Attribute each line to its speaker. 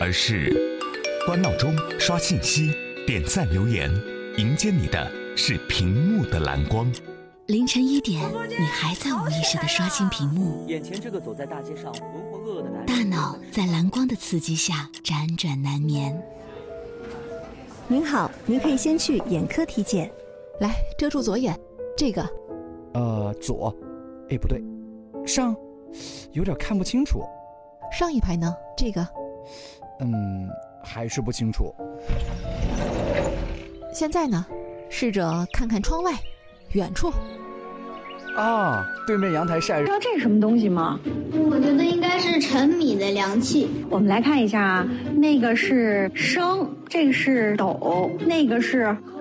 Speaker 1: 而是关闹钟、刷信息、点赞留言，迎接你的是屏幕的蓝光。
Speaker 2: 凌晨1点，你还在无意识地刷新屏幕，
Speaker 3: 眼前这个走在大街上浑浑噩噩的男人，
Speaker 2: 大脑在蓝光的刺激下辗转难眠。
Speaker 4: 您好，您可以先去眼科体检。
Speaker 5: 来，遮住左眼，这个。
Speaker 6: 左，不对，上，有点看不清楚。
Speaker 5: 上一排呢？这个。
Speaker 6: 还是不清楚。
Speaker 5: 现在呢？试着看看窗外，远处。
Speaker 6: 啊，对面阳台晒日。
Speaker 7: 知道这是什么东西吗？
Speaker 8: 我觉得应该是陈米的凉气。
Speaker 7: 我们来看一下啊，那个是升，这个是斗，那个是